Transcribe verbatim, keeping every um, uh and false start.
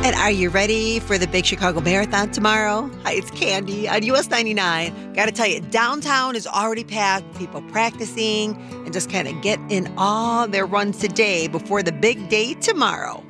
And are you ready for the big Chicago Marathon tomorrow? Hi, it's Candy on U S ninety-nine. Got to tell you, downtown is already packed, people practicing and just kind of getting in all their runs today before the big day tomorrow.